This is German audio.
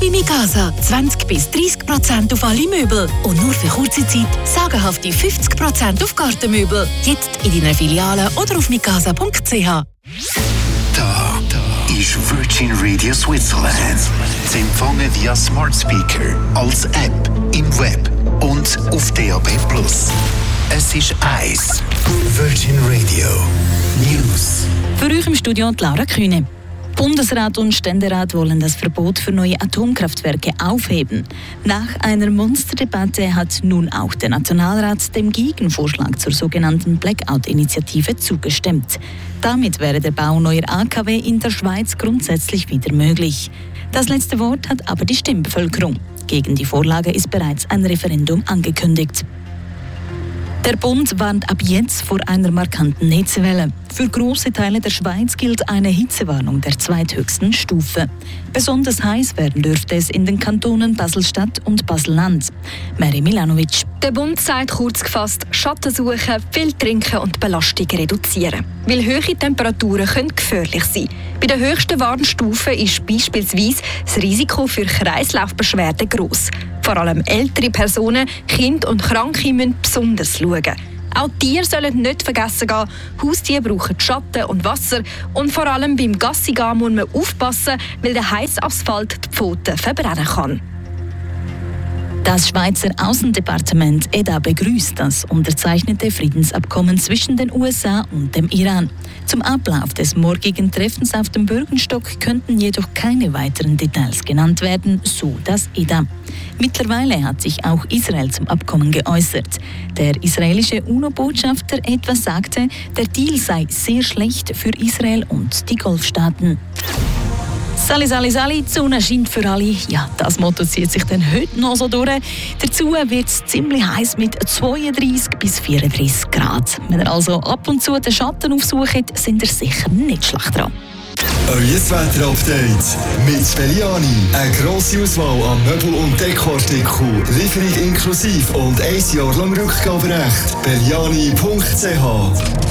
bei Mikasa 20 bis 30% auf alle Möbel und nur für kurze Zeit sagenhafte 50% auf Gartenmöbel. Jetzt in deiner Filiale oder auf mikasa.ch. Da ist Virgin Radio Switzerland. Sie empfangen via Smart Speaker, als App, im Web und auf DAB+. Es ist 1 Virgin Radio News. Für euch im Studio Laura Kühne. Bundesrat und Ständerat wollen das Verbot für neue Atomkraftwerke aufheben. Nach einer Monsterdebatte hat nun auch der Nationalrat dem Gegenvorschlag zur sogenannten Blackout-Initiative zugestimmt. Damit wäre der Bau neuer AKW in der Schweiz grundsätzlich wieder möglich. Das letzte Wort hat aber die Stimmbevölkerung. Gegen die Vorlage ist bereits ein Referendum angekündigt. Der Bund warnt ab jetzt vor einer markanten Hitzewelle. Für große Teile der Schweiz gilt eine Hitzewarnung der zweithöchsten Stufe. Besonders heiß werden dürfte es in den Kantonen Basel-Stadt und Basel-Land. Mary Milanovic. Der Bund sagt kurz gefasst, Schatten suchen, viel trinken und Belastung reduzieren. Weil hohe Temperaturen können gefährlich sein. Bei der höchsten Warnstufe ist beispielsweise das Risiko für Kreislaufbeschwerden gross. Vor allem ältere Personen, Kinder und Kranke müssen besonders schauen. Auch Tiere sollen nicht vergessen gehen. Haustiere brauchen Schatten und Wasser. Und vor allem beim Gassigehen muss man aufpassen, weil der heiße Asphalt die Pfoten verbrennen kann. Das Schweizer Außendepartement EDA begrüßt das unterzeichnete Friedensabkommen zwischen den USA und dem Iran. Zum Ablauf des morgigen Treffens auf dem Bürgenstock könnten jedoch keine weiteren Details genannt werden, so das EDA. Mittlerweile hat sich auch Israel zum Abkommen geäußert. Der israelische UNO-Botschafter etwa sagte, der Deal sei sehr schlecht für Israel und die Golfstaaten. Sali, Sali, Sali, die Sonne scheint für alle. Ja, das Motto zieht sich dann heute noch so durch. Dazu wird es ziemlich heiß mit 32 bis 34 Grad. Wenn ihr also ab und zu den Schatten aufsucht, sind ihr sicher nicht schlecht dran. Euer Wetter-Update mit Belliani. Eine grosse Auswahl an Möbel- und Dekoartikeln. Lieferung inklusive und 1 Jahr lang Rückgaberecht. Belliani.ch